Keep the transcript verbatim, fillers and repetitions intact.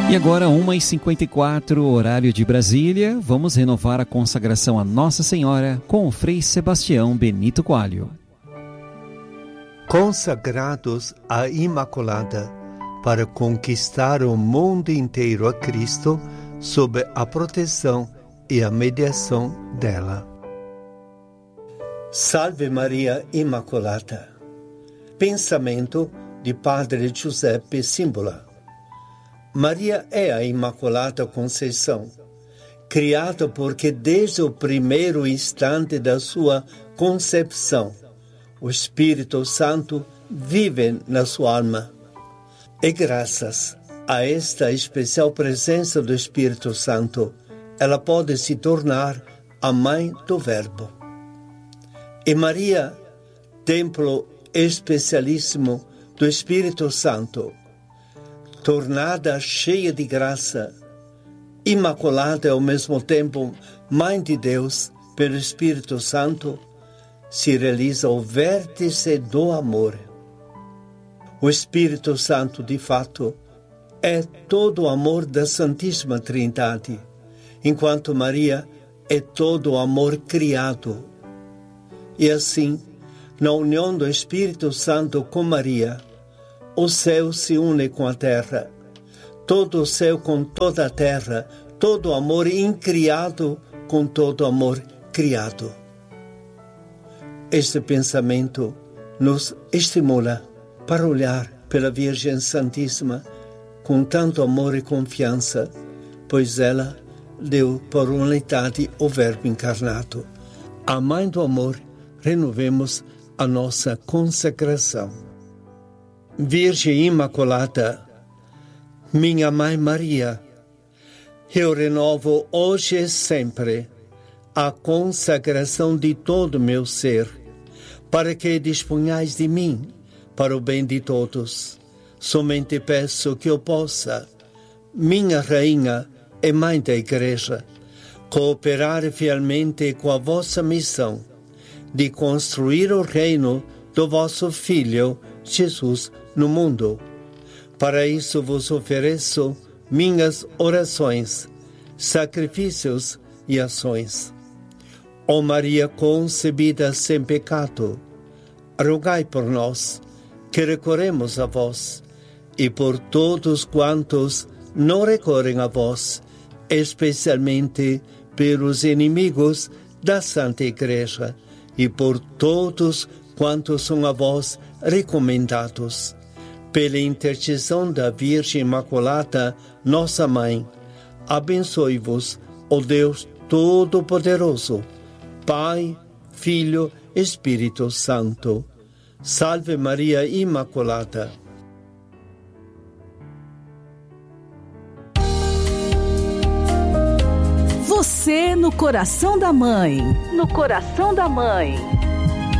E agora, uma e cinquenta e quatro, horário de Brasília, vamos renovar a consagração a Nossa Senhora com o Frei Sebastião Benito Coalho. Consagrados à Imaculada para conquistar o mundo inteiro a Cristo sob a proteção e a mediação dela. Salve Maria Imaculada. Pensamento de Padre Giuseppe Simbola. Maria é a Imaculada Conceição, criada porque desde o primeiro instante da sua concepção, o Espírito Santo vive na sua alma. E graças a esta especial presença do Espírito Santo, ela pode se tornar a mãe do Verbo. E Maria, templo especialíssimo do Espírito Santo, tornada cheia de graça, imaculada e ao mesmo tempo Mãe de Deus pelo Espírito Santo, se realiza o vértice do amor. O Espírito Santo, de fato, é todo o amor da Santíssima Trindade, enquanto Maria é todo o amor criado. E assim, na união do Espírito Santo com Maria, o céu se une com a terra, todo o céu com toda a terra, todo o amor incriado com todo o amor criado. Este pensamento nos estimula para olhar pela Virgem Santíssima com tanto amor e confiança, pois ela deu por unidade o Verbo encarnado. A Mãe do Amor, renovemos a nossa consagração. Virgem Imaculada, minha Mãe Maria, eu renovo hoje e sempre a consagração de todo o meu ser, para que disponhais de mim para o bem de todos. Somente peço que eu possa, minha Rainha e Mãe da Igreja, cooperar fielmente com a vossa missão de construir o reino do vosso Filho, Jesus, no mundo. Para isso vos ofereço minhas orações, sacrifícios e ações. Ó Maria concebida sem pecado, rogai por nós, que recorremos a vós, e por todos quantos não recorrem a vós, especialmente pelos inimigos da Santa Igreja, e por todos quantos são a vós recomendados. Pela intercessão da Virgem Imaculada, nossa Mãe, abençoe-vos, ó Deus Todo-Poderoso, Pai, Filho, Espírito Santo. Salve Maria Imaculada. Você no coração da Mãe. No coração da Mãe.